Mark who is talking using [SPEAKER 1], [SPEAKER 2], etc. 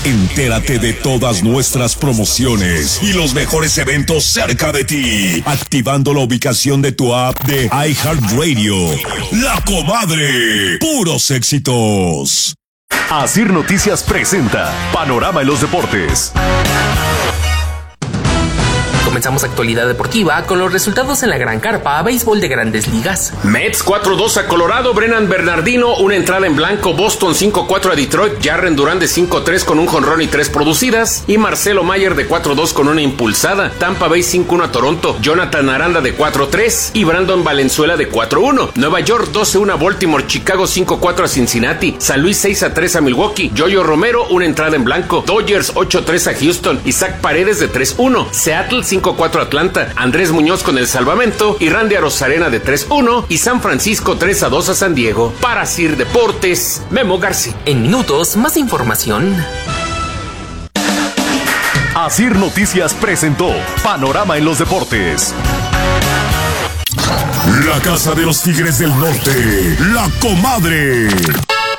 [SPEAKER 1] Entérate de todas nuestras promociones y los mejores eventos cerca de ti, activando la ubicación de tu app de iHeartRadio. La Comadre, puros éxitos.
[SPEAKER 2] Asir Noticias presenta Panorama en los Deportes.
[SPEAKER 3] Comenzamos actualidad deportiva con los resultados en la Gran Carpa, béisbol de Grandes Ligas.
[SPEAKER 4] Mets 4-2 a Colorado, Brennan Bernardino, una entrada en blanco, Boston 5-4 a Detroit, Jarren Durán de 5-3 con un jonrón y 3 producidas, y Marcelo Mayer de 4-2 con una impulsada, Tampa Bay 5-1 a Toronto, Jonathan Aranda de 4-3 y Brandon Valenzuela de 4-1, Nueva York 12-1 a Baltimore, Chicago 5-4 a Cincinnati, San Luis 6-3 a Milwaukee, Yoyo Romero, una entrada en blanco, Dodgers 8-3 a Houston, Isaac Paredes de 3-1, Seattle 5-4 Atlanta, Andrés Muñoz con el salvamento y Randy Arozarena de 3-1 y San Francisco 3-2 a San Diego. Para Sir Deportes, Memo García.
[SPEAKER 3] En minutos, más información.
[SPEAKER 2] Asir Noticias presentó Panorama en los Deportes.
[SPEAKER 1] La Casa de los Tigres del Norte, La Comadre.